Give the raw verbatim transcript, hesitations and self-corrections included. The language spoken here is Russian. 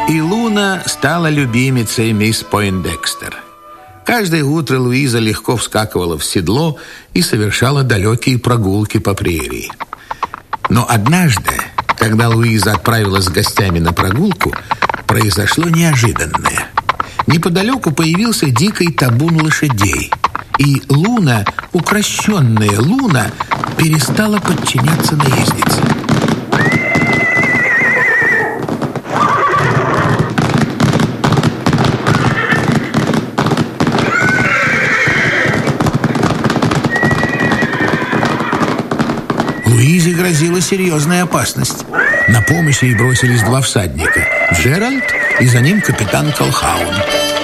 И Луна стала любимицей мисс Пойндекстер. Каждое утро Луиза легко вскакивала в седло и совершала далекие прогулки по прерии. Но однажды, когда Луиза отправилась с гостями на прогулку, произошло неожиданное. Неподалеку появился дикий табун лошадей, и Луна, укращенная Луна, перестала подчиняться наезднице. Луизе грозила серьезная опасность. На помощь ей бросились два всадника – Джеральд и за ним капитан Колхаун.